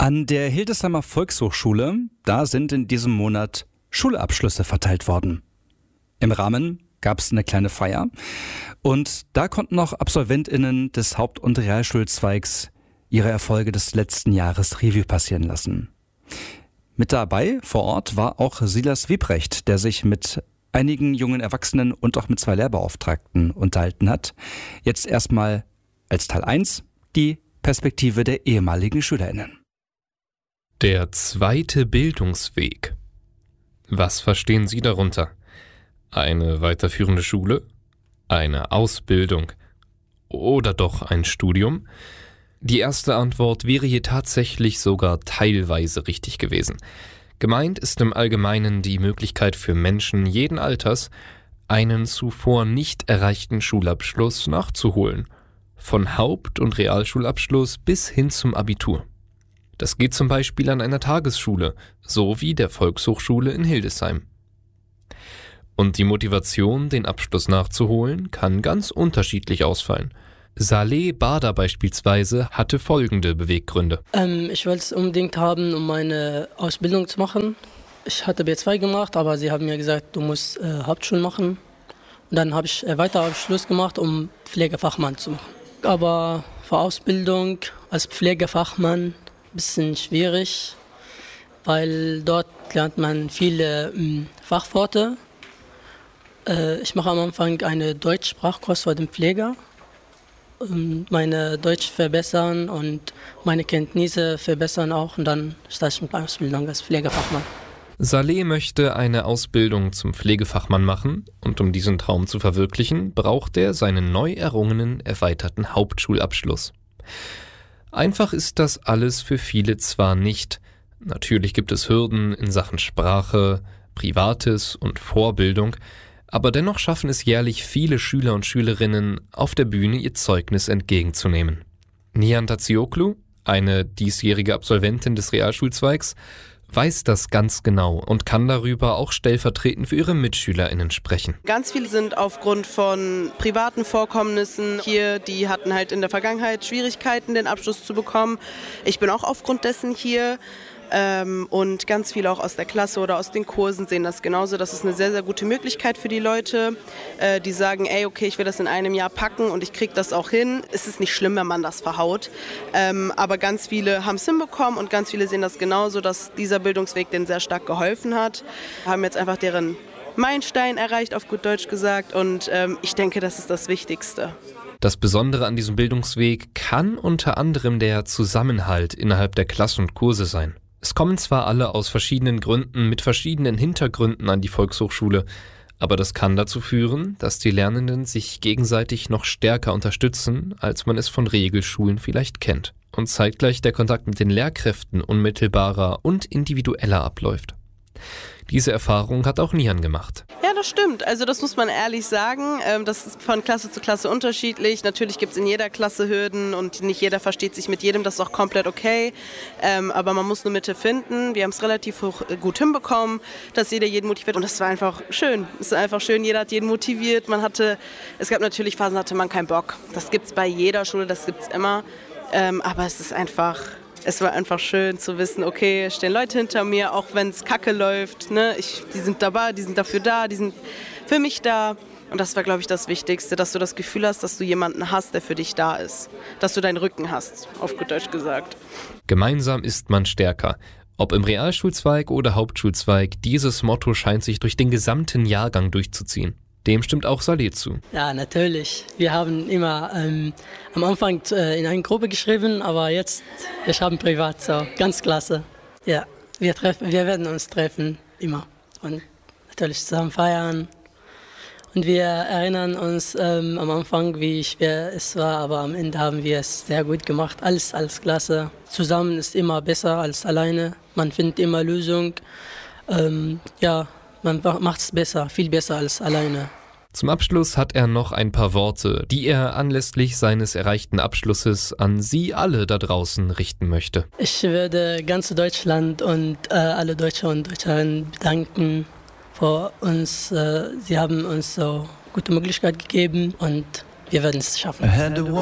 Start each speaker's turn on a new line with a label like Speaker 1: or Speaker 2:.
Speaker 1: An der Hildesheimer Volkshochschule, da sind in diesem Monat Schulabschlüsse verteilt worden. Im Rahmen gab es eine kleine Feier und da konnten auch AbsolventInnen des Haupt- und Realschulzweigs ihre Erfolge des letzten Jahres Revue passieren lassen. Mit dabei vor Ort war auch Silas Wiebrecht, der sich mit einigen jungen Erwachsenen und auch mit 2 Lehrbeauftragten unterhalten hat. Jetzt erstmal als Teil 1 die Perspektive der ehemaligen SchülerInnen.
Speaker 2: Der zweite Bildungsweg. Was verstehen Sie darunter? Eine weiterführende Schule? Eine Ausbildung? Oder doch ein Studium? Die erste Antwort wäre hier tatsächlich sogar teilweise richtig gewesen. Gemeint ist im Allgemeinen die Möglichkeit für Menschen jeden Alters, einen zuvor nicht erreichten Schulabschluss nachzuholen. Von Haupt- und Realschulabschluss bis hin zum Abitur. Das geht zum Beispiel an einer Tagesschule, so wie der Volkshochschule in Hildesheim. Und die Motivation, den Abschluss nachzuholen, kann ganz unterschiedlich ausfallen. Saleh Bader beispielsweise hatte folgende Beweggründe.
Speaker 3: Ich wollte es unbedingt haben, um meine Ausbildung zu machen. Ich hatte B2 gemacht, aber sie haben mir gesagt, du musst Hauptschule machen. Und dann habe ich Weiterabschluss gemacht, um Pflegefachmann zu machen. Aber für Ausbildung als Pflegefachmann bisschen schwierig, weil dort lernt man viele Fachworte. Ich mache am Anfang einen Deutschsprachkurs für den Pfleger, meine Deutsch verbessern und meine Kenntnisse verbessern auch und dann starte ich mit der Ausbildung als Pflegefachmann.
Speaker 2: Saleh möchte eine Ausbildung zum Pflegefachmann machen und um diesen Traum zu verwirklichen, braucht er seinen neu errungenen erweiterten Hauptschulabschluss. Einfach ist das alles für viele zwar nicht. Natürlich gibt es Hürden in Sachen Sprache, Privates und Vorbildung, aber dennoch schaffen es jährlich viele Schüler und Schülerinnen, auf der Bühne ihr Zeugnis entgegenzunehmen. Nihan Tatsioglu, eine diesjährige Absolventin des Realschulzweigs, weiß das ganz genau und kann darüber auch stellvertretend für ihre MitschülerInnen sprechen.
Speaker 4: Ganz viele sind aufgrund von privaten Vorkommnissen hier, die hatten halt in der Vergangenheit Schwierigkeiten, den Abschluss zu bekommen. Ich bin auch aufgrund dessen hier. Und ganz viele auch aus der Klasse oder aus den Kursen sehen das genauso. Das ist eine sehr, sehr gute Möglichkeit für die Leute, die sagen, ey, okay, ich will das in einem Jahr packen und ich kriege das auch hin. Es ist nicht schlimm, wenn man das verhaut. Aber ganz viele haben es hinbekommen und ganz viele sehen das genauso, dass dieser Bildungsweg denen sehr stark geholfen hat. Haben jetzt einfach deren Meilenstein erreicht, auf gut Deutsch gesagt. Und ich denke, das ist das Wichtigste.
Speaker 2: Das Besondere an diesem Bildungsweg kann unter anderem der Zusammenhalt innerhalb der Klassen und Kurse sein. Es kommen zwar alle aus verschiedenen Gründen mit verschiedenen Hintergründen an die Volkshochschule, aber das kann dazu führen, dass die Lernenden sich gegenseitig noch stärker unterstützen, als man es von Regelschulen vielleicht kennt. Und zeitgleich der Kontakt mit den Lehrkräften unmittelbarer und individueller abläuft. Diese Erfahrung hat auch Nihan gemacht.
Speaker 4: Ja, das stimmt. Also das muss man ehrlich sagen. Das ist von Klasse zu Klasse unterschiedlich. Natürlich gibt es in jeder Klasse Hürden und nicht jeder versteht sich mit jedem. Das ist auch komplett okay. Aber man muss eine Mitte finden. Wir haben es relativ gut hinbekommen, dass jeder jeden motiviert. Und das war einfach schön. Es ist einfach schön, jeder hat jeden motiviert. Es gab natürlich Phasen, da hatte man keinen Bock. Das gibt es bei jeder Schule, das gibt es immer. Aber es war einfach schön zu wissen, okay, es stehen Leute hinter mir, auch wenn es kacke läuft. Ne? Die sind dabei, die sind dafür da, die sind für mich da. Und das war, glaube ich, das Wichtigste, dass du das Gefühl hast, dass du jemanden hast, der für dich da ist. Dass du deinen Rücken hast, auf gut Deutsch gesagt.
Speaker 2: Gemeinsam ist man stärker. Ob im Realschulzweig oder Hauptschulzweig, dieses Motto scheint sich durch den gesamten Jahrgang durchzuziehen. Dem stimmt auch Saleh zu.
Speaker 3: Ja, natürlich. Wir haben immer am Anfang in einer Gruppe geschrieben, aber jetzt, wir schreiben privat, so ganz klasse. Ja, wir werden uns treffen, immer. Und natürlich zusammen feiern. Und wir erinnern uns am Anfang, wie schwer es war, aber am Ende haben wir es sehr gut gemacht. Alles klasse. Zusammen ist immer besser als alleine. Man findet immer Lösungen. Man macht es besser, viel besser als alleine.
Speaker 2: Zum Abschluss hat er noch ein paar Worte, die er anlässlich seines erreichten Abschlusses an Sie alle da draußen richten möchte.
Speaker 3: Ich würde ganz Deutschland und alle Deutsche und Deutscherinnen bedanken für uns. Sie haben uns so gute Möglichkeit gegeben und wir werden es schaffen.